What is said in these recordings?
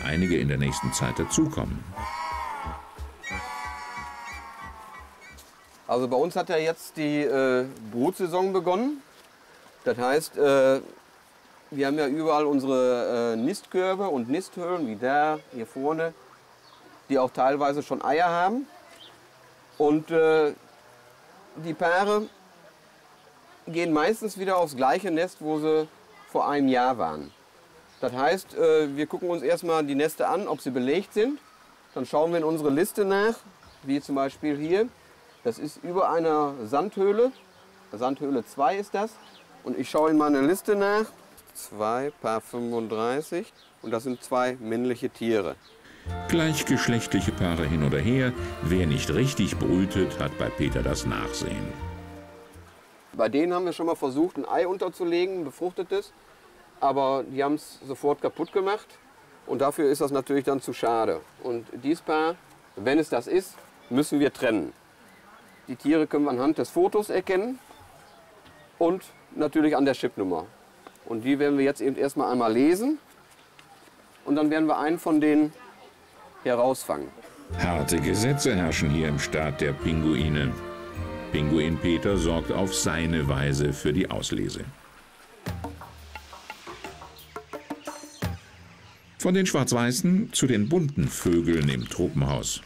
einige in der nächsten Zeit dazukommen. Also bei uns hat ja jetzt die Brutsaison begonnen. Das heißt, wir haben ja überall unsere Nistkörbe und Nisthöhlen, wie da hier vorne, die auch teilweise schon Eier haben. Und die Paare gehen meistens wieder aufs gleiche Nest, wo sie vor einem Jahr waren. Das heißt, wir gucken uns erstmal die Nester an, ob sie belegt sind. Dann schauen wir in unsere Liste nach, wie zum Beispiel hier. Das ist über einer Sandhöhle. Sandhöhle 2 ist das. Und ich schaue in meine Liste nach. 2, Paar 35. Und das sind 2 männliche Tiere. Gleichgeschlechtliche Paare hin oder her. Wer nicht richtig brütet, hat bei Peter das Nachsehen. Bei denen haben wir schon mal versucht, ein Ei unterzulegen, ein befruchtetes. Aber die haben es sofort kaputt gemacht. Und dafür ist das natürlich dann zu schade. Und dieses Paar, wenn es das ist, müssen wir trennen. Die Tiere können wir anhand des Fotos erkennen und natürlich an der Chipnummer. Und die werden wir jetzt eben erstmal einmal lesen und dann werden wir einen von denen herausfangen. Harte Gesetze herrschen hier im Staat der Pinguine. Pinguin Peter sorgt auf seine Weise für die Auslese. Von den Schwarz-Weißen zu den bunten Vögeln im Tropenhaus.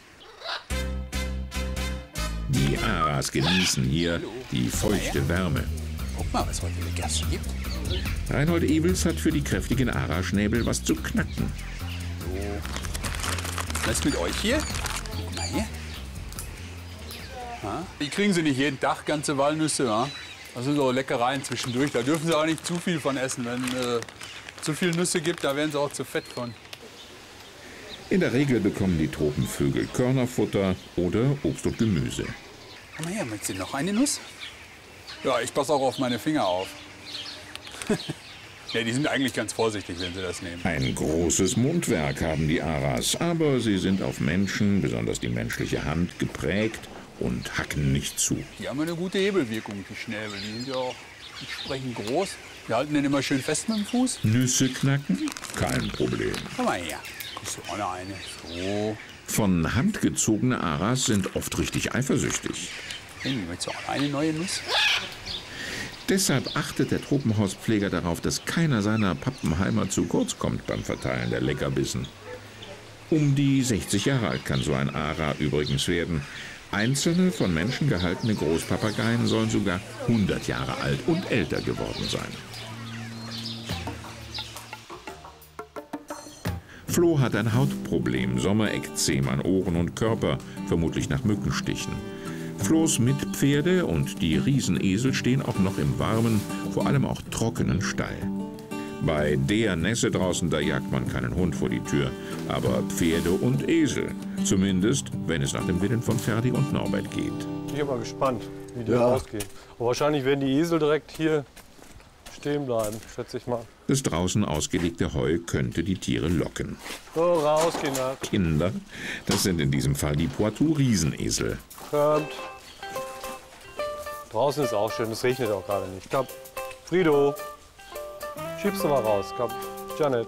Die Aras genießen hier die feuchte Wärme. Guck mal, was heute eine Gast gibt. Reinhold Ewels hat für die kräftigen Araschnäbel was zu knacken. Was ist mit euch hier? Guck mal hier. Die kriegen sie nicht jeden Tag, ganze Walnüsse. Ja? Das sind so Leckereien zwischendurch. Da dürfen sie auch nicht zu viel von essen. Wenn zu viel Nüsse gibt, da werden sie auch zu fett von. In der Regel bekommen die Tropenvögel Körnerfutter oder Obst und Gemüse. Komm mal her, möchtest du noch eine Nuss? Ja, ich passe auch auf meine Finger auf. Ja, die sind eigentlich ganz vorsichtig, wenn sie das nehmen. Ein großes Mundwerk haben die Aras, aber sie sind auf Menschen, besonders die menschliche Hand, geprägt und hacken nicht zu. Die haben eine gute Hebelwirkung, die Schnäbel. Die sind ja auch entsprechend groß. Die halten den immer schön fest mit dem Fuß. Nüsse knacken? Kein Problem. Komm mal her. Kriegst du auch noch eine? So. Von Hand gezogene Aras sind oft richtig eifersüchtig. Hey, möchtest du auch eine neue Nuss? Deshalb achtet der Tropenhauspfleger darauf, dass keiner seiner Pappenheimer zu kurz kommt beim Verteilen der Leckerbissen. Um die 60 Jahre alt kann so ein Ara übrigens werden. Einzelne von Menschen gehaltene Großpapageien sollen sogar 100 Jahre alt und älter geworden sein. Flo hat ein Hautproblem, Sommerekzem an Ohren und Körper, vermutlich nach Mückenstichen. Flohs Mitpferde und die Riesenesel stehen auch noch im warmen, vor allem auch trockenen Stall. Bei der Nässe draußen, da jagt man keinen Hund vor die Tür, aber Pferde und Esel. Zumindest, wenn es nach dem Willen von Ferdi und Norbert geht. Ich bin mal gespannt, wie die ausgehen. Aber wahrscheinlich werden die Esel direkt hier stehen bleiben, schätze ich mal. Das draußen ausgelegte Heu könnte die Tiere locken. So, raus, Kinder. Kinder, das sind in diesem Fall die Poitou-Riesenesel. Kommt. Draußen ist auch schön, es regnet auch gerade nicht. Komm, Frido, schiebst du mal raus. Komm, Janet.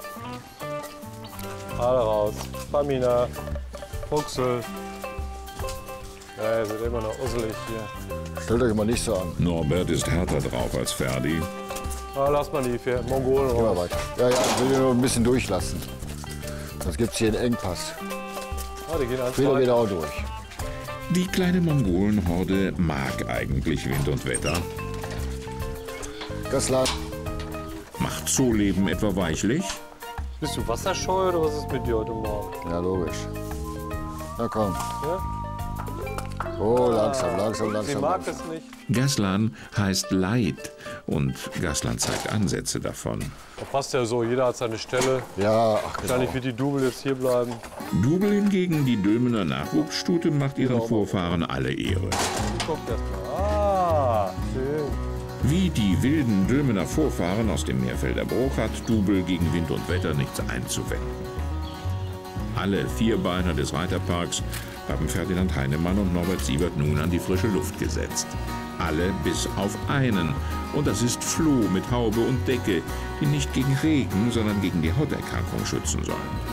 Alle raus. Pamina, Fuchsel. Ja, ihr seid immer noch usselig hier. Stellt euch mal nicht so an. Norbert ist härter drauf als Ferdi. Ah, lass mal die Mongolen Geh mal raus. weiter. Ja, ich will nur ein bisschen durchlassen. Sonst gibt es hier einen Engpass. Ah, die gehen ans Frido geht Weiter. auch durch. Die kleine Mongolenhorde mag eigentlich Wind und Wetter. Gaslan. Macht Zooleben etwa weichlich? Bist du wasserscheu oder was ist mit dir heute Morgen? Ja, logisch. Na komm. Ja? Oh, langsam, langsam, Sie langsam. mag langsam. es nicht. Gaslan heißt Leid und Gaslan zeigt Ansätze davon. Da passt ja so, jeder hat seine Stelle. Ja, ach Wahrscheinlich genau. wird die Double jetzt hier bleiben. Dubel hingegen, die Dülmener Nachwuchsstute, macht ihren Vorfahren alle Ehre. Guckt erst mal. Ah, schön. Wie die wilden Dülmener Vorfahren aus dem Meerfelder Bruch hat Dubel gegen Wind und Wetter nichts einzuwenden. Alle Vierbeiner des Reiterparks haben Ferdinand Heinemann und Norbert Siebert nun an die frische Luft gesetzt. Alle bis auf einen. Und das ist Flo mit Haube und Decke, die nicht gegen Regen, sondern gegen die Hauterkrankung schützen sollen.